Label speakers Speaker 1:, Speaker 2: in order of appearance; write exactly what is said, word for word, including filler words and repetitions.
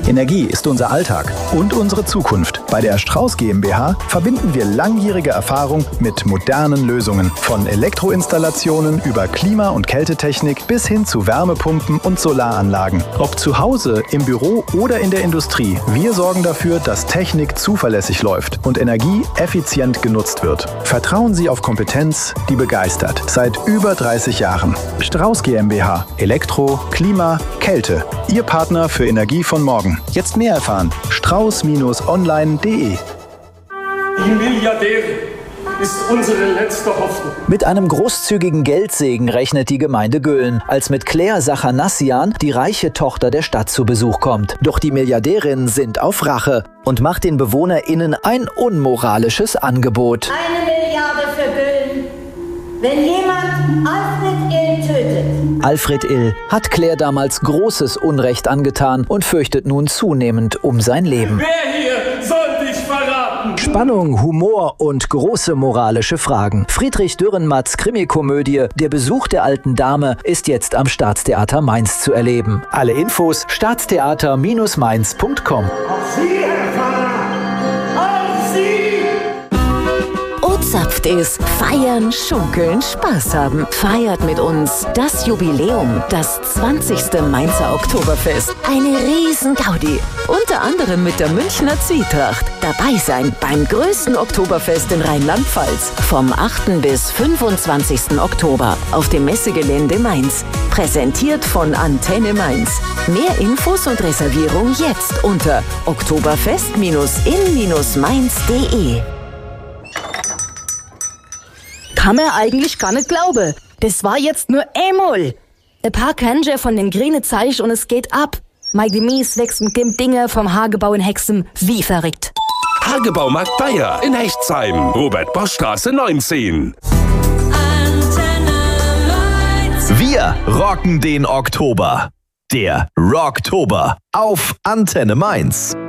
Speaker 1: Energie ist unser Alltag und unsere Zukunft. Bei der Strauß GmbH verbinden wir langjährige Erfahrung mit modernen Lösungen. Von Elektroinstallationen über Klima- und Kältetechnik bis hin zu Wärmepumpen und Solaranlagen. Ob zu Hause, im Büro oder in der Industrie, wir sorgen dafür, dass Technik zuverlässig läuft und Energie effizient genutzt wird. Vertrauen Sie auf Kompetenz, die begeistert. Seit über dreißig Jahren. Strauß GmbH. Elektro, Klima, Kälte. Ihr Partner für Energie von morgen. Jetzt mehr erfahren. strauß online punkt de.
Speaker 2: Die Milliardäre ist unsere letzte Hoffnung.
Speaker 3: Mit einem großzügigen Geldsegen rechnet die Gemeinde Gölln, als mit Claire Sachanassian die reiche Tochter der Stadt zu Besuch kommt. Doch die Milliardärin sind auf Rache und macht den BewohnerInnen ein unmoralisches Angebot.
Speaker 4: Eine Milliarde für Gölln, wenn jemand Alfred Ill tötet.
Speaker 3: Alfred Ill hat Claire damals großes Unrecht angetan und fürchtet nun zunehmend um sein Leben.
Speaker 2: Wer hier soll dich verraten?
Speaker 3: Spannung, Humor und große moralische Fragen. Friedrich Dürrenmatts Krimikomödie Der Besuch der alten Dame ist jetzt am Staatstheater Mainz zu erleben. Alle Infos staatstheater Mainz punkt com.
Speaker 2: Auf Sie, Herr Pfarrer! Auf Sie!
Speaker 5: Ozapft ist feiern, schunkeln, Spaß haben. Feiert mit uns das Jubiläum, das zwanzigste Mainzer Oktoberfest. Eine riesen Gaudi. Unter anderem mit der Münchner Zwietracht. Dabei sein beim größten Oktoberfest in Rheinland-Pfalz. Vom achten bis fünfundzwanzigsten Oktober auf dem Messegelände Mainz. Präsentiert von Antenne Mainz. Mehr Infos und Reservierung jetzt unter oktoberfest in mainz punkt de.
Speaker 6: Kann man eigentlich gar nicht glauben. Das war jetzt nur einmal. Ein paar Kanjä von den grünen Zeich und es geht ab. Mike Mies wächst mit dem Dinge vom Hagebau in Hexem wie verrückt.
Speaker 7: Hagebaumarkt Bayer in Hechtsheim. Robert-Bosch-Straße neunzehn.
Speaker 8: Wir rocken den Oktober. Der Rocktober auf Antenne Mainz.